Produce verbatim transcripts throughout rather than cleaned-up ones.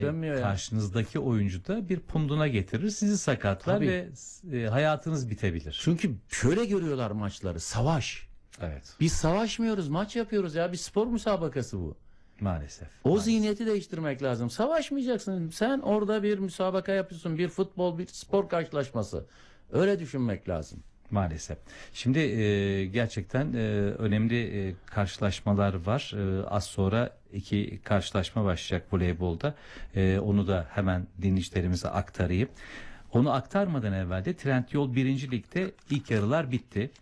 Dönmüyor ya. Karşınızdaki oyuncu da bir punduna getirir, sizi sakatlar Tabii. ve e, hayatınız bitebilir. Çünkü şöyle görüyorlar maçları. Savaş. Evet. Biz savaşmıyoruz, maç yapıyoruz ya. Bir spor müsabakası bu. Maalesef. O maalesef. zihniyeti değiştirmek lazım. Savaşmayacaksın. Sen orada bir müsabaka yapıyorsun. Bir futbol, bir spor karşılaşması. Öyle düşünmek lazım. Maalesef. Şimdi e, gerçekten e, önemli e, karşılaşmalar var. E, az sonra iki karşılaşma başlayacak voleybolda. E, onu da hemen dinleyicilerimize aktarayım. Onu aktarmadan evvel de Trendyol birinci Lig'de ilk yarılar bitti.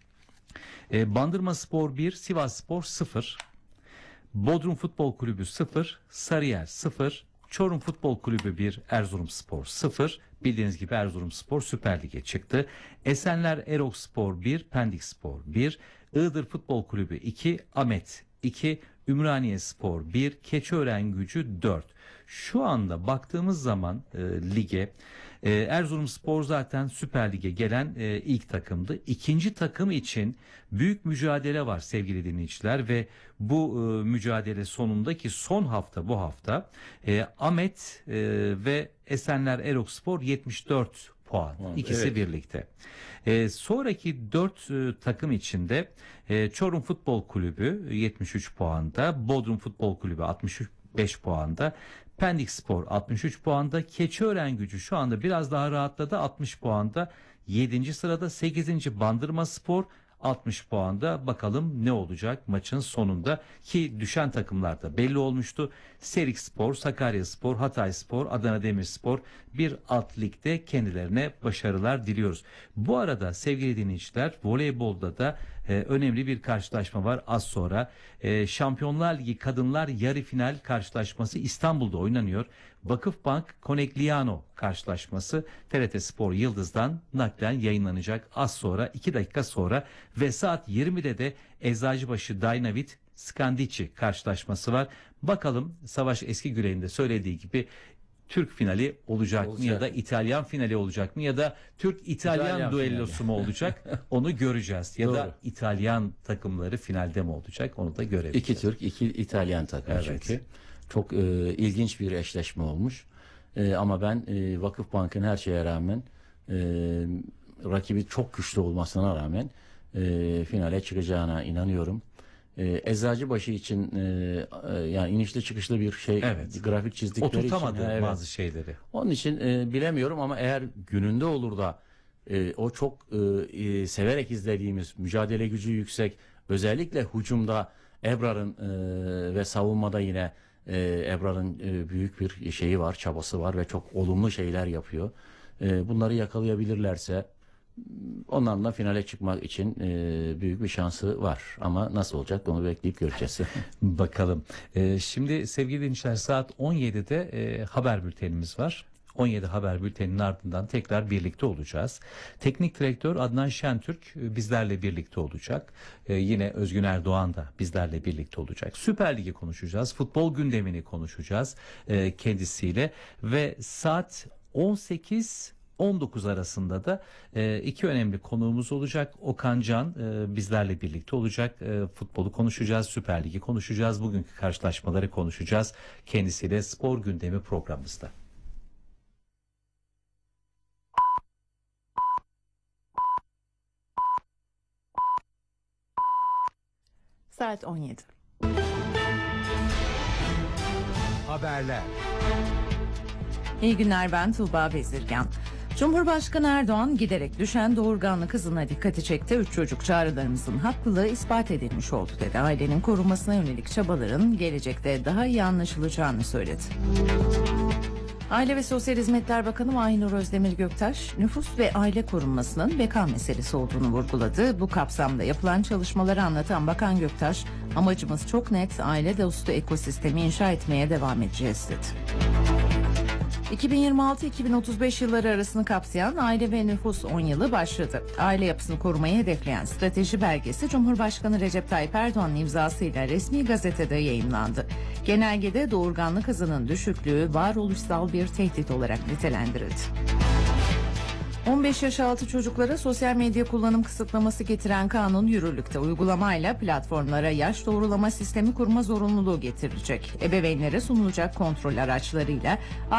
E, Bandırmaspor bir, Sivasspor sıfır. Bodrum Futbol Kulübü sıfır, Sarıyer sıfır, Çorum Futbol Kulübü bir, Erzurumspor sıfır. Bildiğiniz gibi Erzurumspor Süper Lig'e çıktı. Esenler Erokspor bir, Pendikspor bir, Iğdır Futbol Kulübü iki, Amet iki, Ümraniyespor bir, Keçiören-Gücü dört. Şu anda baktığımız zaman e, lige e, Erzurumspor zaten Süper Lig'e gelen e, ilk takımdı. İkinci takım için büyük mücadele var sevgili dinleyiciler ve bu e, mücadele sonundaki son hafta bu hafta e, Amet e, ve Esenler Erokspor yetmiş dört puan. Evet. İkisi birlikte. E, sonraki dört e, takım içinde e, Çorum Futbol Kulübü yetmiş üç puanda, Bodrum Futbol Kulübü altmış beş puanda, Pendikspor altmış üç puanda, Keçiören-Gücü şu anda biraz daha rahatladı altmış puanda, yedinci sırada, sekizinci Bandırmaspor altmış puanda. Bakalım ne olacak maçın sonunda, ki düşen takımlar da belli olmuştu. Serikspor, Sakaryaspor, Hatayspor, Adana Demirspor bir alt ligde kendilerine başarılar diliyoruz. Bu arada sevgili dinleyiciler, voleybolda da e, önemli bir karşılaşma var az sonra. E, Şampiyonlar Ligi Kadınlar yarı final karşılaşması İstanbul'da oynanıyor. Vakıfbank Conegliano karşılaşması T R T Spor Yıldız'dan naklen yayınlanacak az sonra, iki dakika sonra ve saat yirmide de Eczacıbaşı Dynavit Skandici karşılaşması var. Bakalım Savaş Eskigüler'in de söylediği gibi Türk finali olacak, olacak mı ya da İtalyan finali olacak mı ya da Türk-İtalyan İtalyan düellosu finali mu olacak onu göreceğiz. Ya Doğru. da İtalyan takımları finalde mi olacak onu da görebiliriz. İki Türk, iki İtalyan takım Evet. çünkü. Çok e, ilginç bir eşleşme olmuş. E, ama ben e, Vakıfbank'ın her şeye rağmen e, rakibi çok güçlü olmasına rağmen e, finale çıkacağına inanıyorum. E, Eczacıbaşı için e, e, yani inişli çıkışlı bir şey, Evet. grafik çizdikleri için. Oturtamadı Ha, evet. bazı şeyleri. Onun için e, bilemiyorum ama eğer gününde olur da e, o çok e, e, severek izlediğimiz, mücadele gücü yüksek, özellikle hücumda Ebrar'ın e, ve savunmada yine e, Ebrar'ın e, büyük bir şeyi var, çabası var ve çok olumlu şeyler yapıyor. E, bunları yakalayabilirlerse onlarla finale çıkmak için e, büyük bir şansı var. Ama nasıl olacak onu bekleyip göreceğiz. Bakalım. Ee, şimdi sevgili dinleyiciler, saat on yedide e, haber bültenimiz var. on yedi haber bülteninin ardından tekrar birlikte olacağız. Teknik direktör Adnan Şentürk e, bizlerle birlikte olacak. E, yine Özgün Erdoğan da bizlerle birlikte olacak. Süper Lig'i konuşacağız. Futbol gündemini konuşacağız e, kendisiyle ve saat on sekiz on dokuz arasında da e, iki önemli konuğumuz olacak. Okan Can e, bizlerle birlikte olacak. E, futbolu konuşacağız, Süper Lig'i konuşacağız, bugünkü karşılaşmaları konuşacağız kendisiyle spor gündemi programımızda. Saat on yedi. Haberler. İyi günler, ben Tuğba Bezirgan. Cumhurbaşkanı Erdoğan giderek düşen doğurganlık hızına dikkati çekti. Üç çocuk çağrılarımızın haklılığı ispat edilmiş oldu dedi. Ailenin korunmasına yönelik çabaların gelecekte daha iyi anlaşılacağını söyledi. Aile ve Sosyal Hizmetler Bakanı Mahinur Özdemir Göktaş, nüfus ve aile korunmasının beka meselesi olduğunu vurguladı. Bu kapsamda yapılan çalışmaları anlatan Bakan Göktaş, amacımız çok net, aile dostu ekosistemi inşa etmeye devam edeceğiz dedi. iki bin yirmi altı iki bin otuz beş yılları arasını kapsayan Aile ve Nüfus on yılı başladı. Aile yapısını korumayı hedefleyen strateji belgesi Cumhurbaşkanı Recep Tayyip Erdoğan'ın imzasıyla resmi gazetede yayımlandı. Genelgede doğurganlık hızının düşüklüğü varoluşsal bir tehdit olarak nitelendirildi. on beş yaş altı çocuklara sosyal medya kullanım kısıtlaması getiren kanun yürürlükte. Uygulamayla platformlara yaş doğrulama sistemi kurma zorunluluğu getirecek. Ebeveynlere sunulacak kontrol araçlarıyla